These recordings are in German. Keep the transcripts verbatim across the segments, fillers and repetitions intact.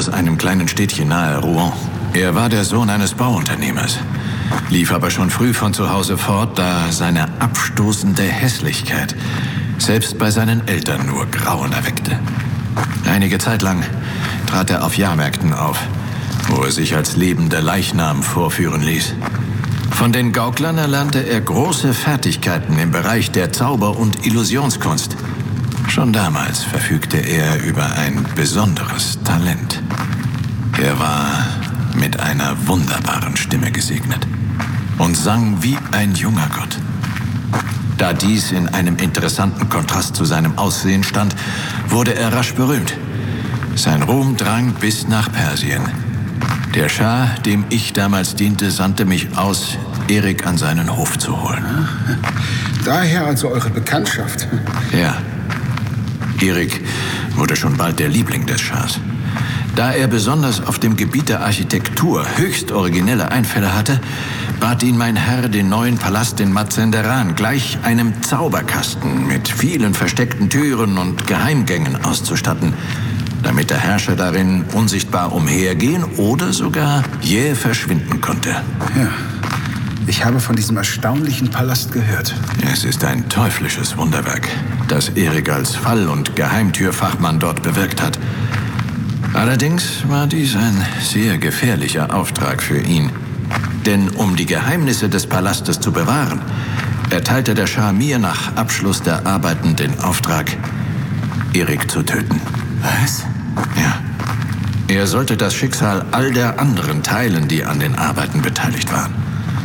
aus einem kleinen Städtchen nahe Rouen. Er war der Sohn eines Bauunternehmers, lief aber schon früh von zu Hause fort, da seine abstoßende Hässlichkeit selbst bei seinen Eltern nur Grauen erweckte. Einige Zeit lang trat er auf Jahrmärkten auf, wo er sich als lebender Leichnam vorführen ließ. Von den Gauklern erlernte er große Fertigkeiten im Bereich der Zauber- und Illusionskunst. Schon damals verfügte er über ein besonderes Talent. Er war mit einer wunderbaren Stimme gesegnet und sang wie ein junger Gott. Da dies in einem interessanten Kontrast zu seinem Aussehen stand, wurde er rasch berühmt. Sein Ruhm drang bis nach Persien. Der Schah, dem ich damals diente, sandte mich aus, Erik an seinen Hof zu holen. Daher also eure Bekanntschaft? Ja. Erik wurde schon bald der Liebling des Schahs. Da er besonders auf dem Gebiet der Architektur höchst originelle Einfälle hatte, bat ihn mein Herr, den neuen Palast in Mazenderan gleich einem Zauberkasten mit vielen versteckten Türen und Geheimgängen auszustatten, damit der Herrscher darin unsichtbar umhergehen oder sogar jäh verschwinden konnte. Ja, ich habe von diesem erstaunlichen Palast gehört. Es ist ein teuflisches Wunderwerk, das Erik als Fall- und Geheimtürfachmann dort bewirkt hat. Allerdings war dies ein sehr gefährlicher Auftrag für ihn. Denn um die Geheimnisse des Palastes zu bewahren, erteilte der Schah mir nach Abschluss der Arbeiten den Auftrag, Erik zu töten. Was? Ja. Er sollte das Schicksal all der anderen teilen, die an den Arbeiten beteiligt waren.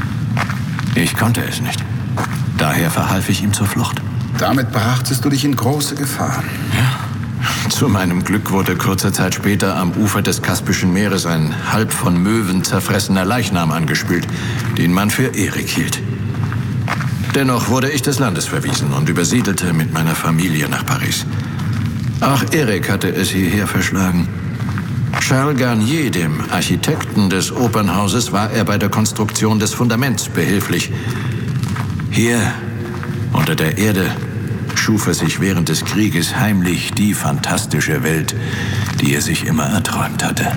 Ich konnte es nicht. Daher verhalf ich ihm zur Flucht. Damit brachtest du dich in große Gefahr. Ja. Zu meinem Glück wurde kurze Zeit später am Ufer des Kaspischen Meeres ein halb von Möwen zerfressener Leichnam angespült, den man für Erik hielt. Dennoch wurde ich des Landes verwiesen und übersiedelte mit meiner Familie nach Paris. Auch Erik hatte es hierher verschlagen. Charles Garnier, dem Architekten des Opernhauses, war er bei der Konstruktion des Fundaments behilflich. Hier, unter der Erde, schuf er sich während des Krieges heimlich die fantastische Welt, die er sich immer erträumt hatte.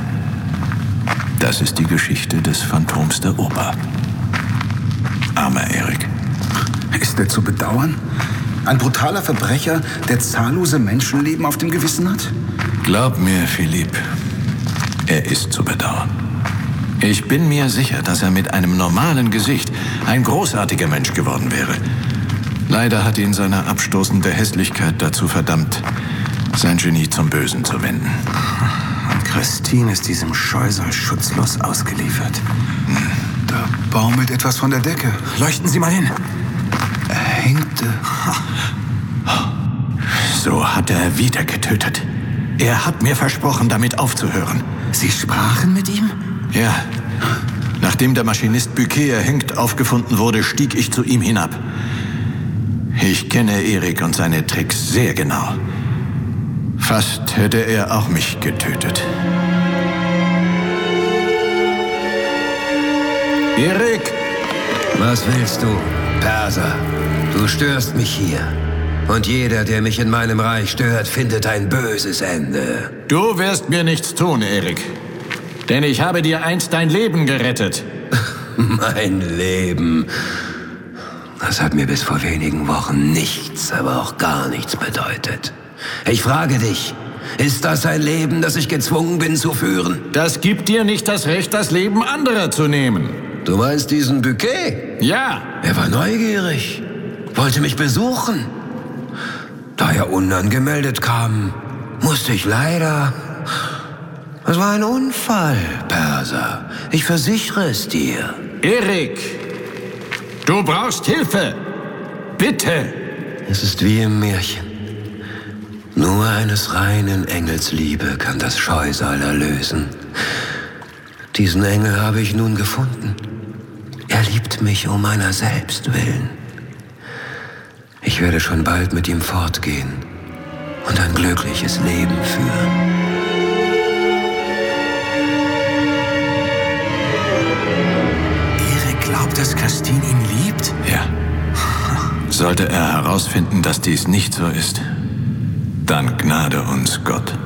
Das ist die Geschichte des Phantoms der Oper. Armer Erik. Ist er zu bedauern? Ein brutaler Verbrecher, der zahllose Menschenleben auf dem Gewissen hat? Glaub mir, Philippe, er ist zu bedauern. Ich bin mir sicher, dass er mit einem normalen Gesicht ein großartiger Mensch geworden wäre. Leider hat ihn seine abstoßende Hässlichkeit dazu verdammt, sein Genie zum Bösen zu wenden. Und Christine ist diesem Scheusal schutzlos ausgeliefert. Da baumelt etwas von der Decke. Leuchten Sie mal hin. Er hängte. So hat er wieder getötet. Er hat mir versprochen, damit aufzuhören. Sie sprachen mit ihm? Ja. Nachdem der Maschinist Buquet erhängt aufgefunden wurde, stieg ich zu ihm hinab. Ich kenne Erik und seine Tricks sehr genau. Fast hätte er auch mich getötet. Erik! Was willst du, Perser? Du störst mich hier. Und jeder, der mich in meinem Reich stört, findet ein böses Ende. Du wirst mir nichts tun, Erik. Denn ich habe dir einst dein Leben gerettet. Mein Leben. Das hat mir bis vor wenigen Wochen nichts, aber auch gar nichts bedeutet. Ich frage dich, ist das ein Leben, das ich gezwungen bin zu führen? Das gibt dir nicht das Recht, das Leben anderer zu nehmen. Du meinst diesen Buquet? Ja. Er war neugierig, wollte mich besuchen. Da er unangemeldet kam, musste ich leider... Es war ein Unfall, Perser. Ich versichere es dir. Erik, du brauchst Hilfe. Bitte. Es ist wie im Märchen. Nur eines reinen Engels Liebe kann das Scheusal erlösen. Diesen Engel habe ich nun gefunden. Er liebt mich um meiner selbst willen. Ich werde schon bald mit ihm fortgehen und ein glückliches Leben führen. Glaubt, dass Christine ihn liebt? Ja. Sollte er herausfinden, dass dies nicht so ist, dann gnade uns Gott.